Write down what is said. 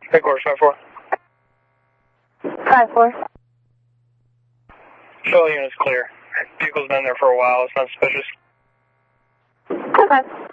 Headquarters 5-4. 5-4. Show unit's clear. Vehicle's been there for a while. It's not suspicious. Okay.